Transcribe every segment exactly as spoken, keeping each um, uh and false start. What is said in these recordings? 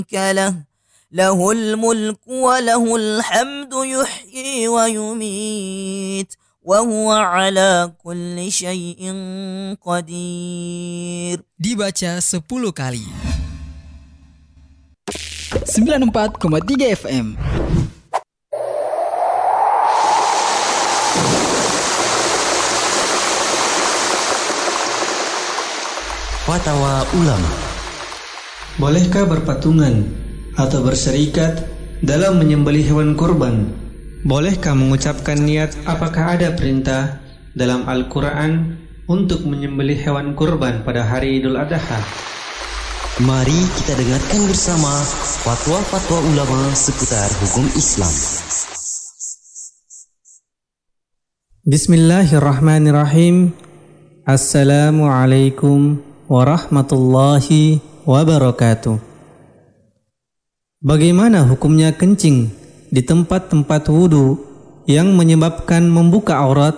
له له الملك وله الحمد يحيي ويميت وهو على كل شيء قدير. Dibaca sepuluh kali. sembilan puluh empat koma tiga F M. Fatwa ulama. Bolehkah berpatungan atau berserikat dalam menyembelih hewan kurban? Bolehkah mengucapkan niat? Apakah ada perintah dalam Al-Quran untuk menyembelih hewan kurban pada hari Idul Adha? Mari kita dengarkan bersama fatwa-fatwa ulama seputar hukum Islam. Bismillahirrahmanirrahim. Assalamualaikum warahmatullahi wabarakatuh. Bagaimana hukumnya kencing di tempat-tempat wudu yang menyebabkan membuka aurat?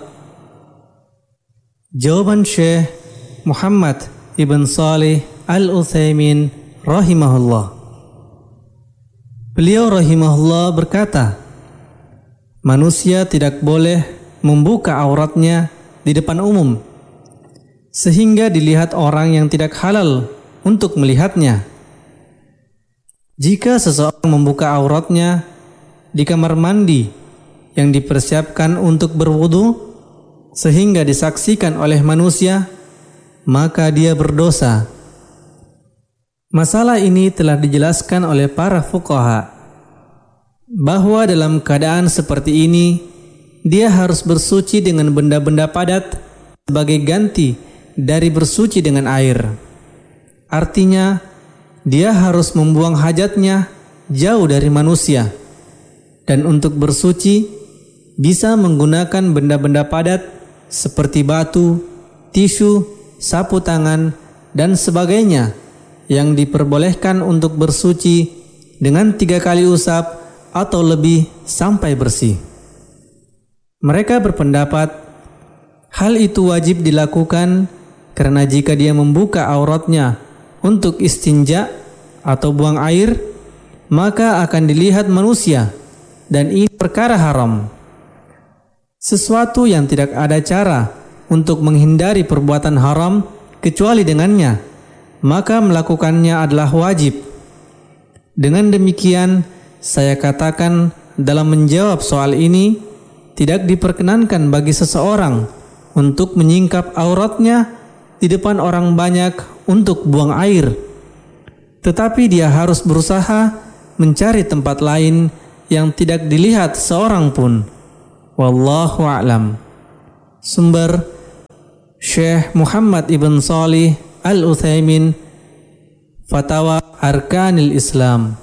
Jawaban Syekh Muhammad ibn Salih Al-Utsaimin rahimahullah. Beliau rahimahullah berkata, manusia tidak boleh membuka auratnya di depan umum sehingga dilihat orang yang tidak halal untuk melihatnya. Jika seseorang membuka auratnya di kamar mandi yang dipersiapkan untuk berwudu sehingga disaksikan oleh manusia, maka dia berdosa. Masalah ini telah dijelaskan oleh para fuqaha bahwa dalam keadaan seperti ini dia harus bersuci dengan benda-benda padat sebagai ganti dari bersuci dengan air. Artinya, dia harus membuang hajatnya jauh dari manusia. Dan untuk bersuci, bisa menggunakan benda-benda padat seperti batu, tisu, sapu tangan, dan sebagainya yang diperbolehkan untuk bersuci dengan tiga kali usap atau lebih sampai bersih. Mereka berpendapat, hal itu wajib dilakukan karena jika dia membuka auratnya untuk istinja atau buang air, maka akan dilihat manusia dan ini perkara haram. Sesuatu yang tidak ada cara untuk menghindari perbuatan haram kecuali dengannya, maka melakukannya adalah wajib. Dengan demikian, saya katakan dalam menjawab soal ini, tidak diperkenankan bagi seseorang untuk menyingkap auratnya di depan orang banyak untuk buang air, tetapi dia harus berusaha mencari tempat lain yang tidak dilihat seorang pun. Wallahu a'lam. Sumber Syekh Muhammad ibn Salih Al-Utsaimin, Fatwa Arkanil Islam.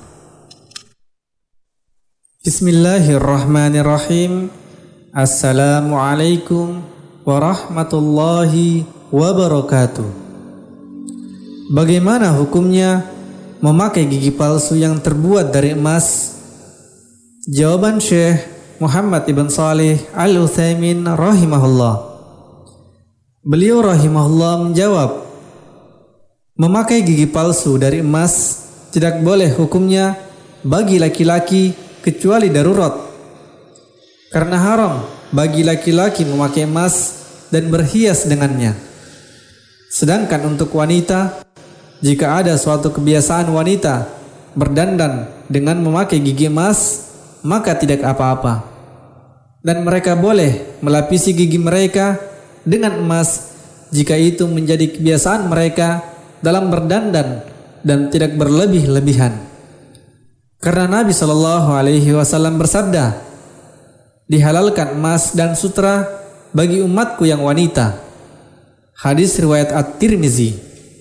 Bismillahirrahmanirrahim. Assalamualaikum warahmatullahi wabarakatuh. Bagaimana hukumnya memakai gigi palsu yang terbuat dari emas? Jawaban Syekh Muhammad ibn Salih Al-Utsaimin rahimahullah. Beliau rahimahullah menjawab, memakai gigi palsu dari emas tidak boleh hukumnya bagi laki-laki kecuali darurat, karena haram bagi laki-laki memakai emas dan berhias dengannya. Sedangkan untuk wanita, jika ada suatu kebiasaan wanita berdandan dengan memakai gigi emas, maka tidak apa-apa. Dan mereka boleh melapisi gigi mereka dengan emas jika itu menjadi kebiasaan mereka dalam berdandan dan tidak berlebih-lebihan. Karena Nabi shallallahu alaihi wasallam bersabda, dihalalkan emas dan sutra bagi umatku yang wanita. Hadis riwayat At-Tirmizi.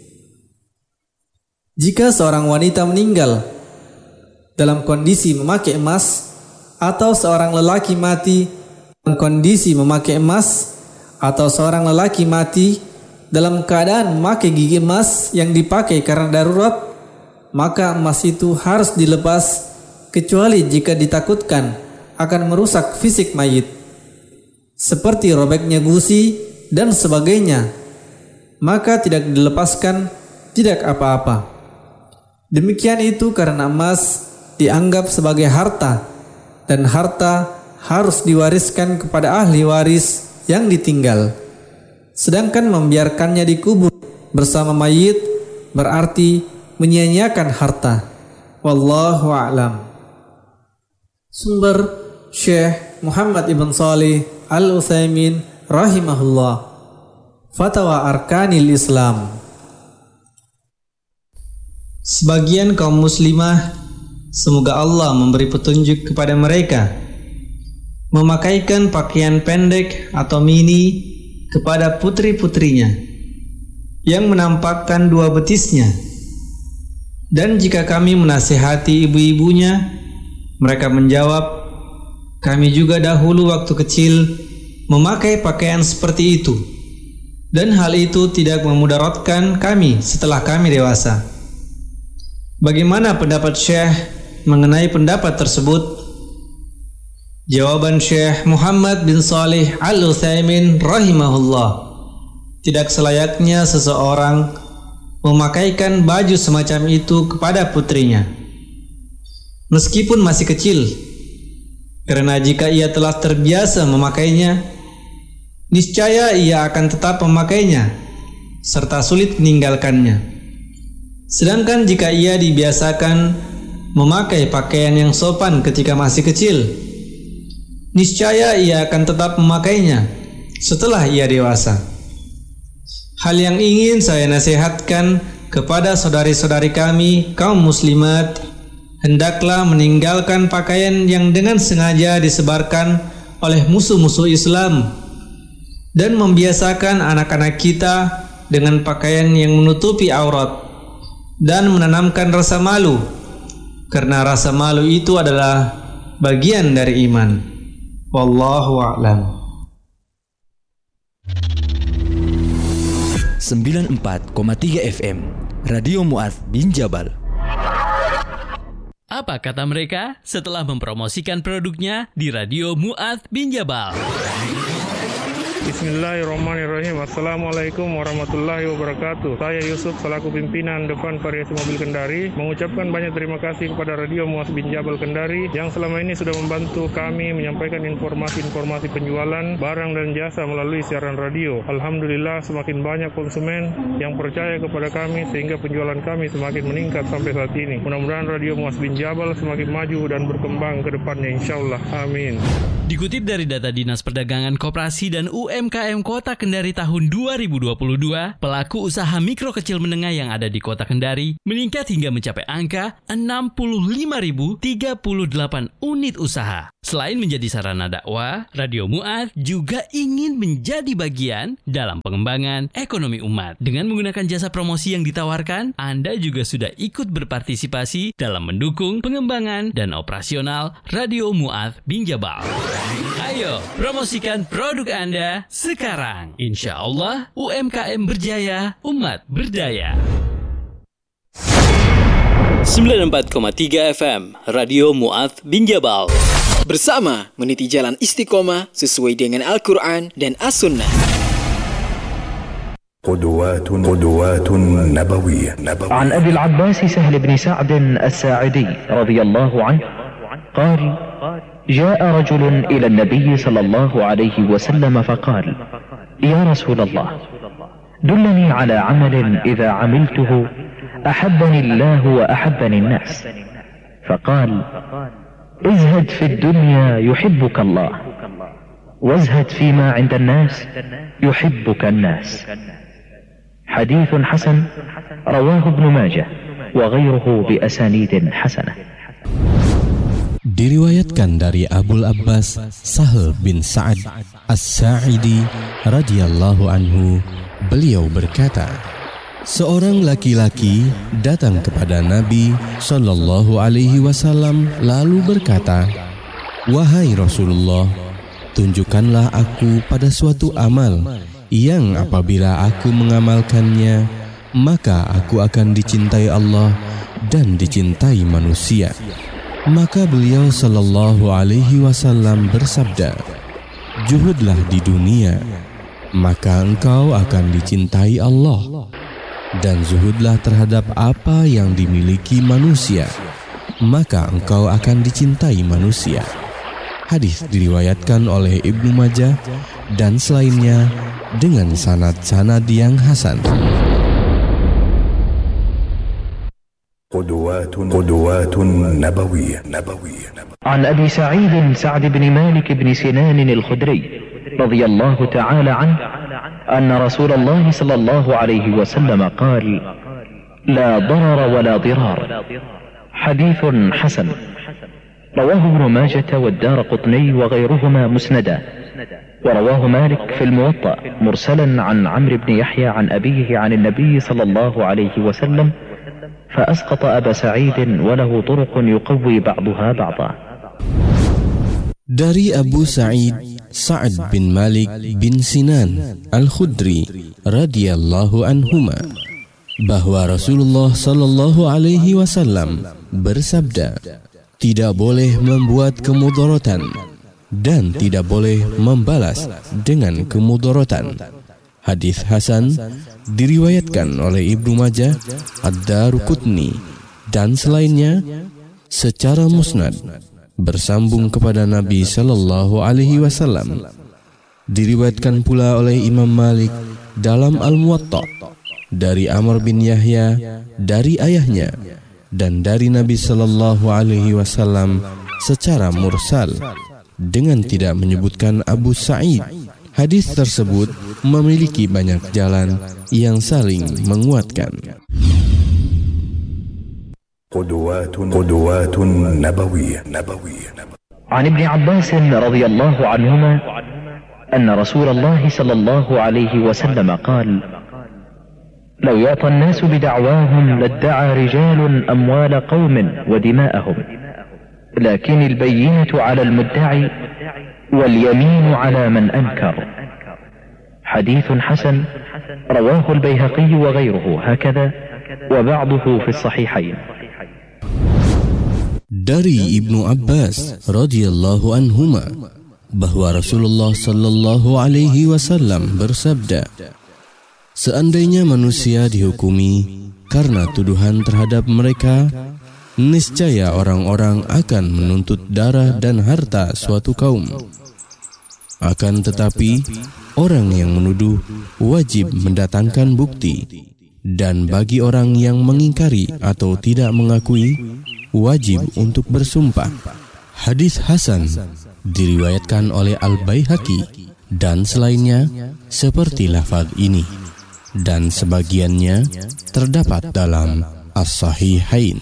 Jika seorang wanita meninggal dalam kondisi memakai emas, atau seorang lelaki mati dalam kondisi memakai emas, atau seorang lelaki mati dalam keadaan memakai gigi emas yang dipakai karena darurat, maka emas itu harus dilepas kecuali jika ditakutkan akan merusak fisik mayit, seperti robeknya gusi dan sebagainya, maka tidak dilepaskan, tidak apa-apa. Demikian itu karena emas dianggap sebagai harta, dan harta harus diwariskan kepada ahli waris yang ditinggal. Sedangkan membiarkannya dikubur bersama mayit berarti menyia-nyiakan harta. Wallahu a'lam. Sumber Syekh Muhammad Ibn Shalih Al-Utsaimin rahimahullah. Fatwa Arkanil Islam. Sebagian kaum muslimah, semoga Allah memberi petunjuk kepada mereka, memakaikan pakaian pendek atau mini kepada putri-putrinya yang menampakkan dua betisnya. Dan jika kami menasihati ibu-ibunya, mereka menjawab, kami juga dahulu waktu kecil memakai pakaian seperti itu, dan hal itu tidak memudaratkan kami setelah kami dewasa. Bagaimana pendapat Syekh mengenai pendapat tersebut? Jawaban Syekh Muhammad bin Shalih Al-Utsaimin rahimahullah, tidak selayaknya seseorang memakaikan baju semacam itu kepada putrinya meskipun masih kecil, karena jika ia telah terbiasa memakainya, niscaya ia akan tetap memakainya serta sulit meninggalkannya. Sedangkan jika ia dibiasakan memakai pakaian yang sopan ketika masih kecil, niscaya ia akan tetap memakainya setelah ia dewasa. Hal yang ingin saya nasihatkan kepada saudari-saudari kami kaum muslimat, hendaklah meninggalkan pakaian yang dengan sengaja disebarkan oleh musuh-musuh Islam dan membiasakan anak-anak kita dengan pakaian yang menutupi aurat dan menanamkan rasa malu, karena rasa malu itu adalah bagian dari iman. Wallahu a'lam. sembilan puluh empat koma tiga F M Radio Mu'adz bin Jabal. Apa kata mereka setelah mempromosikan produknya di Radio Mu'adz bin Jabal? Bismillahirrahmanirrahim. Assalamualaikum warahmatullahi wabarakatuh. Saya Yusuf selaku pimpinan Depan Variasi Mobil Kendari mengucapkan banyak terima kasih kepada Radio Mu'adz bin Jabal Kendari yang selama ini sudah membantu kami menyampaikan informasi-informasi penjualan barang dan jasa melalui siaran radio. Alhamdulillah, semakin banyak konsumen yang percaya kepada kami sehingga penjualan kami semakin meningkat sampai saat ini. Mudah-mudahan Radio Mu'adz bin Jabal semakin maju dan berkembang ke depannya, insyaallah. Amin. Dikutip dari data Dinas Perdagangan Koperasi dan U M K M Kota Kendari tahun dua ribu dua puluh dua, pelaku usaha mikro kecil menengah yang ada di Kota Kendari meningkat hingga mencapai angka enam puluh lima ribu tiga puluh delapan unit usaha. Selain menjadi sarana dakwah, Radio Mu'adz juga ingin menjadi bagian dalam pengembangan ekonomi umat. Dengan menggunakan jasa promosi yang ditawarkan, Anda juga sudah ikut berpartisipasi dalam mendukung pengembangan dan operasional Radio Mu'adz bin Jabal. Ayo, promosikan produk Anda sekarang. Insya Allah, U M K M berjaya, umat berdaya. sembilan puluh empat koma tiga F M Radio Mu'adz bin Jabal. Bersama meniti jalan istiqomah sesuai dengan Al-Quran dan As-Sunnah. قدوات قدوات نبوية عن أبي العباس سهل بن سعد الساعدي رضي الله عنه قال: جاء رجل إلى النبي صلى الله عليه وسلم فقال: يا رسول الله، دلني على عمل إذا عملته أحبني الله وأحبني الناس. فقال: ازهد في الدنيا يحبك الله، وازهد فيما عند الناس يحبك الناس. حديث حسن رواه ابن ماجه وغيره بأسانيد حسنة. Diriwayatkan dari Abul Abbas Sahl bin Sa'ad As-Sa'idi radhiyallahu anhu, beliau berkata, seorang laki-laki datang kepada Nabi Shallallahu Alaihi Wasallam lalu berkata, wahai Rasulullah, tunjukkanlah aku pada suatu amal yang apabila aku mengamalkannya, maka aku akan dicintai Allah dan dicintai manusia. Maka beliau Shallallahu Alaihi Wasallam bersabda, juhudlah di dunia, maka engkau akan dicintai Allah. dan zuhudlah terhadap apa yang dimiliki manusia, maka engkau akan dicintai manusia. Hadis diriwayatkan oleh Ibnu Majah dan selainnya dengan sanad-sanad yang hasan. قدوات قدوات نبوية نبوية عن أبي سعيد سعد بن مالك بن سنان الخدري رضي الله تعالى عنه أن رسول الله صلى الله عليه وسلم قال: لا ضرر ولا ضرار. حديث حسن رواه ابن ماجة والدارقطني وغيرهما مسندا، ورواه مالك في الموطأ مرسلا عن عمرو بن يحيى عن أبيه عن النبي صلى الله عليه وسلم فأسقط أبا سعيد وله طرق يقوي بعضها بعضا. Dari Abu Sa'id Sa'ad bin Malik bin Sinan Al-Khudri radhiyallahu anhuma bahwa Rasulullah sallallahu alaihi wasallam bersabda, tidak boleh membuat kemudaratan dan tidak boleh membalas dengan kemudaratan. Hadis hasan diriwayatkan oleh Ibnu Majah, Ad-Darqutni dan selainnya secara musnad bersambung kepada Nabi sallallahu alaihi wasallam. Diriwayatkan pula oleh Imam Malik dalam Al-Muwatta dari Amr bin Yahya dari ayahnya dan dari Nabi sallallahu alaihi wasallam secara mursal dengan tidak menyebutkan Abu Sa'id. Hadis tersebut memiliki banyak jalan yang saling menguatkan. قدوات قدوات نبوية نبوية عن ابن عباس رضي الله عنهما أن رسول الله صلى الله عليه وسلم قال: لو يعطى الناس بدعواهم لادعى رجال أموال قوم ودماءهم، لكن البينة على المدعي واليمين على من أنكر. حديث حسن رواه البيهقي وغيره هكذا وبعضه في الصحيحين. Dari Ibnu Abbas radhiyallahu anhuma bahwa Rasulullah sallallahu alaihi wasallam bersabda, seandainya manusia dihukumi karena tuduhan terhadap mereka, niscaya orang-orang akan menuntut darah dan harta suatu kaum. Akan tetapi, orang yang menuduh wajib mendatangkan bukti, dan bagi orang yang mengingkari atau tidak mengakui, wajib untuk bersumpah. Hadis hasan diriwayatkan oleh Al-Baihaqi dan selainnya seperti lafaz ini, dan sebagiannya terdapat dalam As-Sahihain.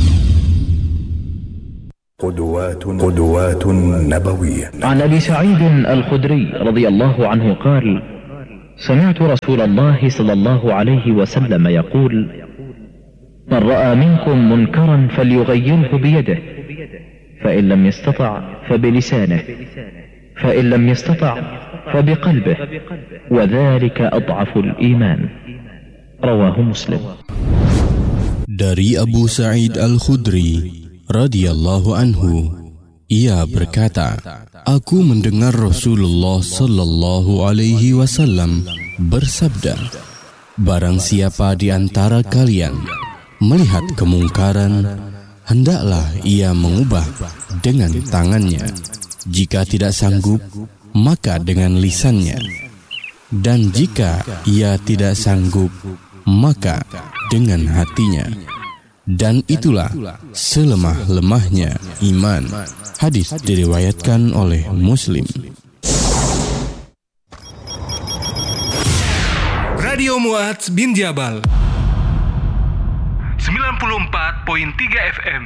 قدوات قدوات نبوية. عن أبي سعيد الخدري رضي الله عنه قال: سمعت رسول الله صلى الله عليه وسلم يقول: من رأى منكم منكرا فليغيره بيده، فإن لم يستطع فبلسانه، فإن لم يستطع فبقلبه، وذلك أضعف الإيمان. رواه مسلم. Dari Abu Sa'id Al-Khudri radhiyallahu anhu, ia berkata, aku mendengar Rasulullah sallallahu alaihi wasallam bersabda, barang siapa di antara kalian melihat kemungkaran, hendaklah ia mengubah dengan tangannya. Jika tidak sanggup, maka dengan lisannya. Dan jika ia tidak sanggup, maka dengan hatinya. Dan itulah selemah-lemahnya iman. Hadis diriwayatkan oleh Muslim. Radio Mu'adz bin Jabal sembilan puluh empat koma tiga F M.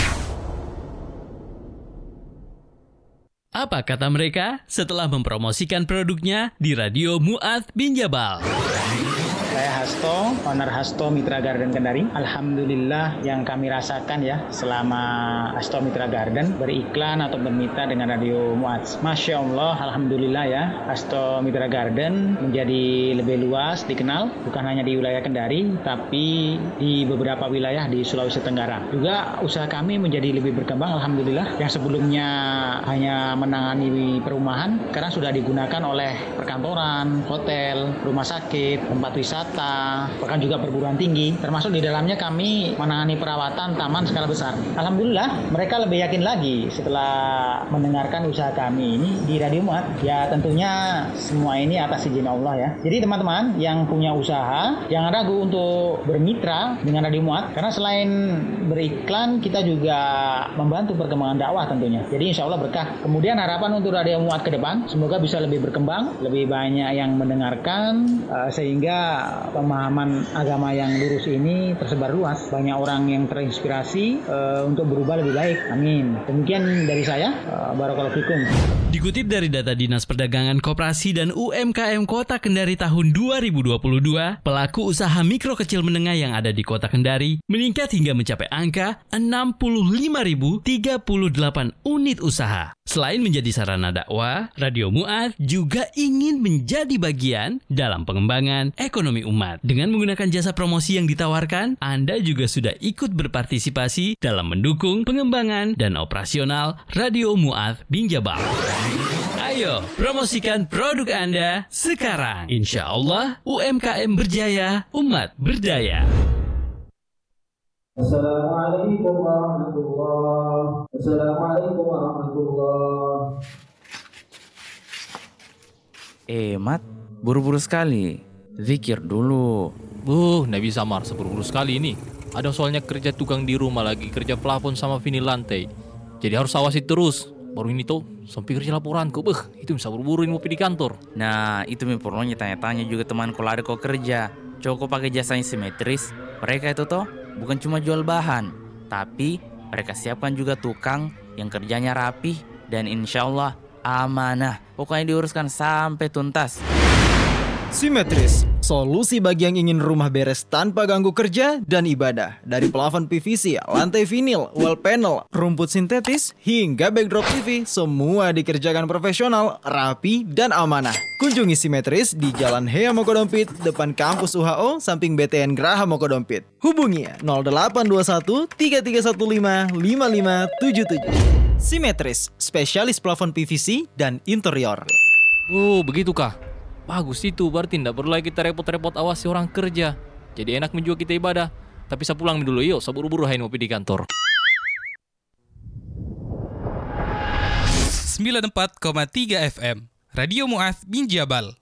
Apa kata mereka setelah mempromosikan produknya di Radio Mu'adz bin Jabal? Saya Hasto, owner Hasto Mitra Garden Kendari. Alhamdulillah yang kami rasakan ya selama Hasto Mitra Garden beriklan atau bermitra dengan Radio Mu'adz. Masya Allah, Alhamdulillah ya, Hasto Mitra Garden menjadi lebih luas dikenal, bukan hanya di wilayah Kendari, tapi di beberapa wilayah di Sulawesi Tenggara. Juga usaha kami menjadi lebih berkembang, Alhamdulillah. Yang sebelumnya hanya menangani perumahan, sekarang sudah digunakan oleh perkantoran, hotel, rumah sakit, tempat wisata, wisata, bahkan juga perguruan tinggi. Termasuk di dalamnya kami menangani perawatan taman skala besar. Alhamdulillah mereka lebih yakin lagi setelah mendengarkan usaha kami ini di Radio Muat. Ya tentunya semua ini atas izin Allah ya. Jadi teman-teman yang punya usaha jangan ragu untuk bermitra dengan Radio Muat, karena selain beriklan kita juga membantu perkembangan dakwah tentunya. Jadi insya Allah berkah. Kemudian harapan untuk Radio Muat ke depan semoga bisa lebih berkembang, lebih banyak yang mendengarkan, uh, sehingga pemahaman agama yang lurus ini tersebar luas. Banyak orang yang terinspirasi uh, untuk berubah lebih baik. Amin. Demikian dari saya. Uh, Barakallahu fikum. Dikutip dari data Dinas Perdagangan Koperasi dan U M K M Kota Kendari tahun dua ribu dua puluh dua, pelaku usaha mikro kecil menengah yang ada di Kota Kendari meningkat hingga mencapai angka enam puluh lima ribu tiga puluh delapan unit usaha. Selain menjadi sarana dakwah, Radio Muat juga ingin menjadi bagian dalam pengembangan ekonomi umat. Dengan menggunakan jasa promosi yang ditawarkan, Anda juga sudah ikut berpartisipasi dalam mendukung pengembangan dan operasional Radio Muat Binjabal. Ayo, promosikan produk Anda sekarang. Insya Allah, U M K M berjaya, umat berdaya. Assalamualaikum warahmatullahi wabarakatuh. Assalamualaikum warahmatullahi. Eh, Mat, buru-buru sekali. Zikir dulu. Buh, nggak bisa Mar, seburu-buru sekali ini. Ada soalnya kerja tukang di rumah lagi, kerja plafon sama vinil lantai. Jadi harus awasi terus. Baru ini tuh, sampai kerja laporanku, beh, itu bisa buru-buruin ngopi di kantor. Nah, itu mi perlunya tanya-tanya juga temanku lari kok kerja. Coba pakai jasanya simetris. Mereka itu toh bukan cuma jual bahan, tapi mereka siapkan juga tukang yang kerjanya rapih dan insya Allah amanah. Pokoknya diuruskan sampai tuntas. Simetris, solusi bagi yang ingin rumah beres tanpa ganggu kerja dan ibadah. Dari plafon P V C, lantai vinil, wall panel, rumput sintetis, hingga backdrop T V, semua dikerjakan profesional, rapi, dan amanah. Kunjungi Simetris di Jalan Hea Mokodompit, depan kampus U H O, samping B T N Graha Mokodompit. Hubungi nol delapan dua satu tiga tiga satu lima lima lima tujuh tujuh. Simetris, spesialis plafon P V C dan interior. Oh, begitukah? Bagus itu, berarti tidak perlu lagi kita repot-repot awasi orang kerja. Jadi enak menjual kita ibadah. Tapi saya pulang dulu yuk, saya buru-buru hain ngopi di kantor. sembilan puluh empat koma tiga F M Radio Muat Binjabal.